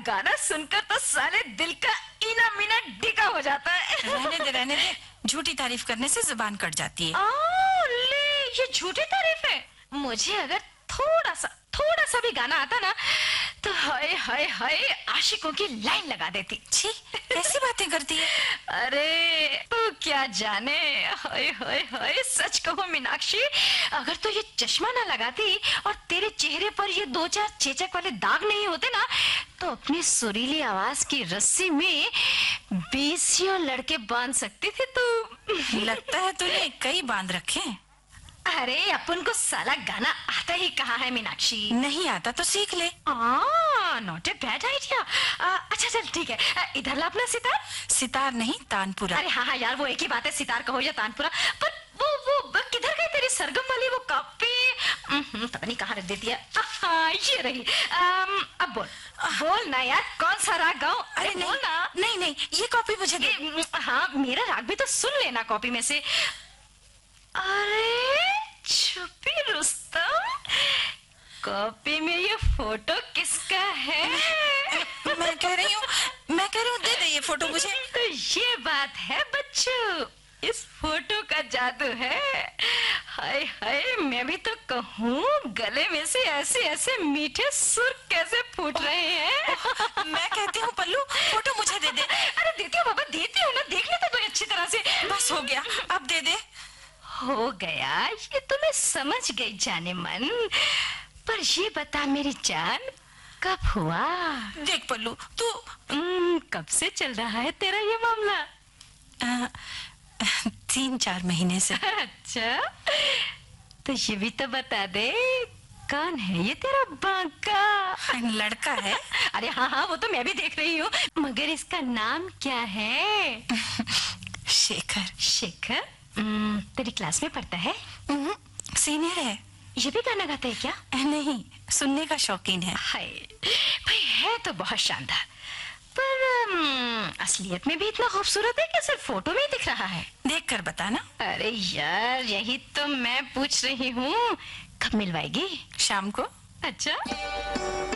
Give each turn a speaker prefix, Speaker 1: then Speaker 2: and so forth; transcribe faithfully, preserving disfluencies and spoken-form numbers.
Speaker 1: गाना सुनकर तो साले दिल का इना मीना डिगा हो जाता है।
Speaker 2: रहने दे रहने दे, झूठी तारीफ करने से जुबान कट जाती है।
Speaker 1: आ, ले ये झूठी तारीफ है। मुझे अगर थोड़ा सा थोड़ा सा भी गाना आता ना तो हाय हाय हाय आशिकों की लाइन लगा देती।
Speaker 2: छी, कैसी बातें करती है।
Speaker 1: अरे तू क्या जाने, हाय हाय हाय सच कहो मीनाक्षी, अगर तो ये चश्मा ना लगाती और तेरे चेहरे पर ये दो चार चेचक वाले दाग नहीं होते ना तो अपनी सुरीली आवाज की रस्सी में बीसियों लड़के बांध सकती थी तू।
Speaker 2: लगता है तूने कई बांध रखे।
Speaker 1: अरे अपन को साला गाना आता ही कहा है मीनाक्षी।
Speaker 2: नहीं आता तो सीख ले।
Speaker 1: Not a bad idea. अच्छा चल ठीक है, इधर ला अपना सितार।
Speaker 2: सितार नहीं, तानपुरा।
Speaker 1: अरे हाँ हाँ यार, वो एक ही बात है, सितार कहो या तानपुरा। पर वो वो, वो किधर गई तेरी सरगम वाली वो कॉपी? पता नहीं कहाँ रख देती है। हाँ ये रही। आम, अब बोल बोल ना यार, कौन सा राग गाऊं?
Speaker 2: अरे
Speaker 1: बोल
Speaker 2: नहीं
Speaker 1: ना।
Speaker 2: नहीं नहीं, ये कॉपी मुझे दे।
Speaker 1: हाँ मेरा राग भी तो सुन लेना कॉपी में से। अरे छुपी रुस्तम, कॉपी में ये फोटो किसका है?
Speaker 2: मैं कह रही हूँ मैं कह रही हूँ दे दे ये फोटो मुझे।
Speaker 1: तो ये बात है बच्चों, इस फोटो का जादू है। हाय हाय, मैं भी तो कहूँ गले में से ऐसे ऐसे मीठे सुर कैसे फूट रहे हैं।
Speaker 2: मैं कहती हूँ पल्लू फोटो मुझे दे दे।
Speaker 1: अरे देती हूँ बाबा, देती हूँ ना, देख ले तो अच्छी तरह से।
Speaker 2: बस हो गया, अब दे दे।
Speaker 1: हो गया, ये तो मैं समझ गई जाने मन। पर ये बता मेरी जान, कब हुआ?
Speaker 2: देख पल्लू तू
Speaker 1: कब से चल रहा है तेरा ये मामला?
Speaker 2: आ, तीन चार महीने से।
Speaker 1: अच्छा तो ये भी तो बता दे, कौन है ये तेरा बांका?
Speaker 2: लड़का है।
Speaker 1: अरे हाँ हाँ वो तो मैं भी देख रही हूँ, मगर इसका नाम क्या है?
Speaker 2: शेखर।
Speaker 1: शेखर? तेरी क्लास में पढ़ता है?
Speaker 2: सीनियर है।
Speaker 1: ये भी गाना गाता है क्या?
Speaker 2: नहीं, सुनने का शौकीन है।
Speaker 1: हाय भाई, है तो बहुत शानदार, पर असलियत में भी इतना खूबसूरत है कि सिर्फ फोटो में ही दिख रहा है?
Speaker 2: देख कर बताना।
Speaker 1: अरे यार यही तो मैं पूछ रही हूँ, कब मिलवाएगी?
Speaker 2: शाम को।
Speaker 1: अच्छा